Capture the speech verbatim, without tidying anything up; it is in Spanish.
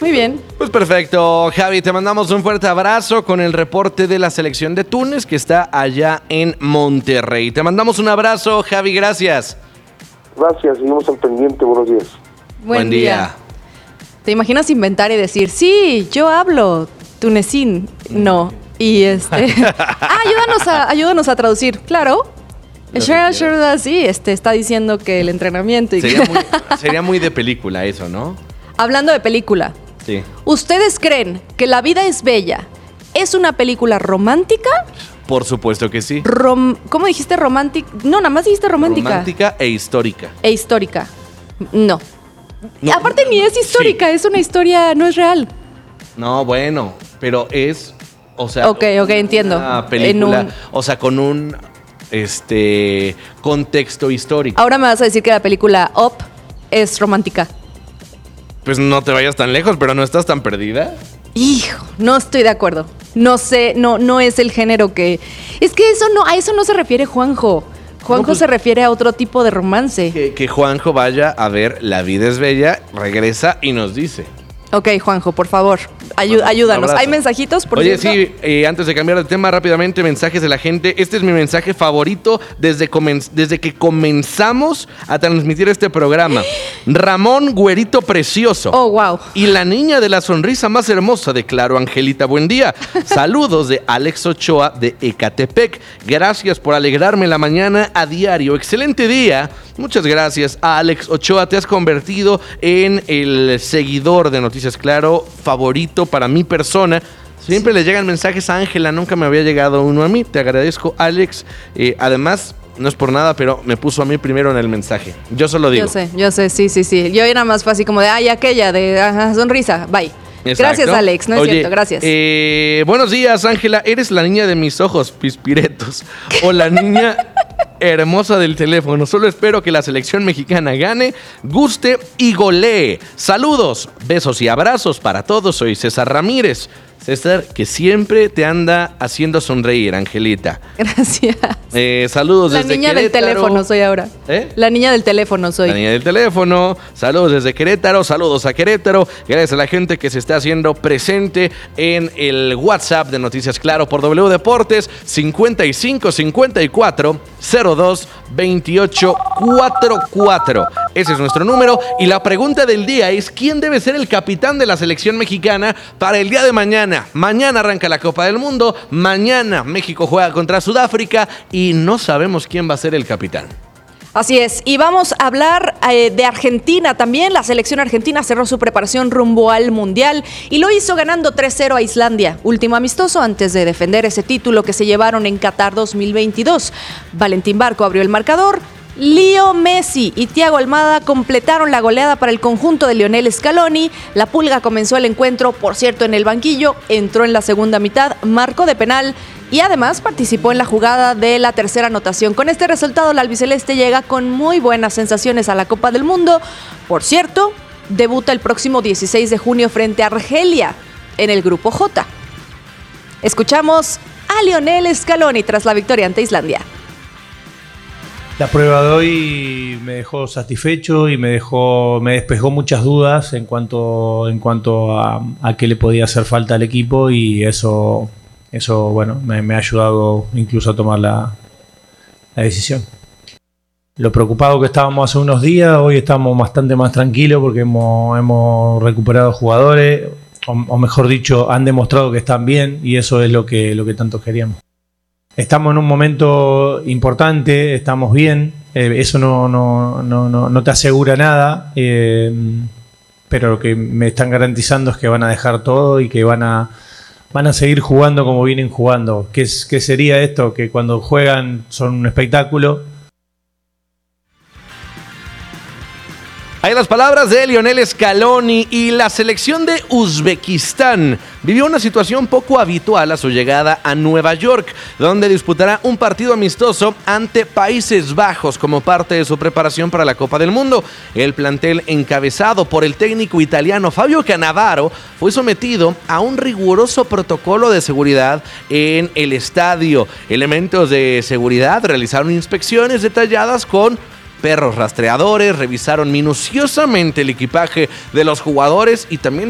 Muy bien. Pues perfecto, Javi, te mandamos un fuerte abrazo con el reporte de la selección de Túnez que está allá en Monterrey. Te mandamos un abrazo, Javi, gracias. Gracias, seguimos al pendiente, buenos días. Buen, Buen día. día. ¿Te imaginas inventar y decir, sí, yo hablo tunecín? No. Y este... ah, ayúdanos a, ayúdanos a traducir. Claro. Sure, sure, sí, este, está diciendo que el entrenamiento... Y sería, muy, sería muy de película eso, ¿no? Hablando de película. Sí. ¿Ustedes creen que La vida es bella es una película romántica? Por supuesto que sí. Rom- ¿Cómo dijiste romántica? No, nada más dijiste romántica. Romántica e histórica. E histórica. No. No, Aparte ni es histórica, sí. Es una historia, no es real. No, bueno, pero es, o sea... Ok, ok, entiendo. Una película, En un- o sea, con un este contexto histórico. Ahora me vas a decir que la película Up es romántica. Pues no te vayas tan lejos, pero no estás tan perdida. Hijo, no estoy de acuerdo. No sé, no, no es el género que... Es que eso no, a eso no se refiere Juanjo. Juanjo No, pues- se refiere a otro tipo de romance. Que, que Juanjo vaya a ver La vida es bella, regresa y nos dice. Ok, Juanjo, por favor, ayu- Bueno, un ayúdanos. abrazo. ¿Hay mensajitos, por Oye, cierto? sí, eh, antes de cambiar de tema, rápidamente, mensajes de la gente. Este es mi mensaje favorito desde, comen- desde que comenzamos a transmitir este programa. Ramón Güerito Precioso. Oh, wow. Y la niña de la sonrisa más hermosa de Claro, Angelita, buen día. Saludos de Alex Ochoa de Ecatepec. Gracias por alegrarme la mañana a diario. Excelente día. Muchas gracias, Alex Ochoa. Te has convertido en el seguidor de Noticias Claro favorito para mi persona. Siempre le llegan mensajes a Ángela, nunca me había llegado uno a mí. Te agradezco, Alex. Eh, además, no es por nada, pero me puso a mí primero en el mensaje. Yo solo digo. Yo sé, yo sé, sí, sí, sí. Yo era más fácil como de, ay, aquella, de ajá, sonrisa, bye. Exacto. Gracias, Alex, no es Oye, cierto, gracias. eh, buenos días, Ángela. Eres la niña de mis ojos, pispiretos. O la niña hermosa del teléfono. Solo espero que la selección mexicana gane, guste y golee. Saludos, besos y abrazos para todos. Soy César Ramírez. César, que siempre te anda haciendo sonreír, Angelita. Gracias. Eh, saludos La desde niña del Querétaro. teléfono soy ahora. ¿Eh? La niña del teléfono soy. La niña del teléfono. Saludos desde Querétaro. Saludos a Querétaro. Gracias a la gente que se está haciendo presente en el WhatsApp de Noticias Claro por W Deportes cincuenta y cinco cincuenta y cuatro cero dos veintiocho cuarenta y cuatro. Ese es nuestro número. Y la pregunta del día es: ¿quién debe ser el capitán de la selección mexicana para el día de mañana? Mañana arranca la Copa del Mundo. Mañana México juega contra Sudáfrica y no sabemos quién va a ser el capitán. Así es, y vamos a hablar eh, de Argentina también. La selección argentina cerró su preparación rumbo al Mundial y lo hizo ganando tres cero a Islandia, último amistoso antes de defender ese título que se llevaron en Qatar dos mil veintidós. Valentín Barco abrió el marcador. Leo Messi y Thiago Almada completaron la goleada para el conjunto de Lionel Scaloni. La Pulga comenzó el encuentro, por cierto, en el banquillo, entró en la segunda mitad, marcó de penal y además participó en la jugada de la tercera anotación. Con este resultado, la albiceleste llega con muy buenas sensaciones a la Copa del Mundo. Por cierto, debuta el próximo dieciséis de junio frente a Argelia en el Grupo J. Escuchamos a Lionel Scaloni tras la victoria ante Islandia. La prueba de hoy me dejó satisfecho y me dejó, me despejó muchas dudas en cuanto, en cuanto a, a qué le podía hacer falta al equipo, y eso, eso bueno, me, me ha ayudado incluso a tomar la, la decisión. Lo preocupado que estábamos hace unos días, hoy estamos bastante más tranquilos porque hemos, hemos recuperado jugadores, o, o mejor dicho, han demostrado que están bien, y eso es lo que, lo que tanto queríamos. Estamos en un momento importante, estamos bien, eh, eso no, no, no, no, no te asegura nada, eh, pero lo que me están garantizando es que van a dejar todo y que van a, van a seguir jugando como vienen jugando. ¿Qué, es, qué sería esto? Que cuando juegan son un espectáculo. Hay las palabras de Lionel Scaloni. Y la selección de Uzbekistán vivió una situación poco habitual a su llegada a Nueva York, donde disputará un partido amistoso ante Países Bajos como parte de su preparación para la Copa del Mundo. El plantel, encabezado por el técnico italiano Fabio Cannavaro, fue sometido a un riguroso protocolo de seguridad en el estadio. Elementos de seguridad realizaron inspecciones detalladas con perros rastreadores, revisaron minuciosamente el equipaje de los jugadores y también